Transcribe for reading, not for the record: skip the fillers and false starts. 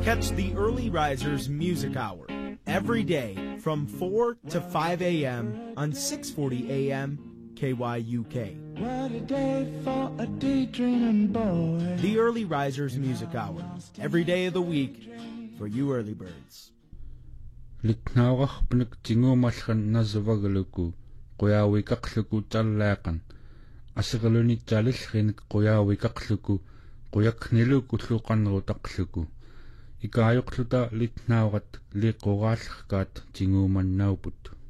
Catch the Early Risers Music Hour every day from 4 to 5 a.m. on 640 a.m. KYUK. What a day for a daydreaming boy. The Early Risers Music Hour every day of the week for you early birds. Litnaararpanak tinguumallan nasavagaluku quyaawikaqluku tallaaqan asiraluni talillrinik quyaawikaqluku quyakniluku lluqanrutaqluku ikaayoqluta litnaarat liqoraallerkaat tinguumannauput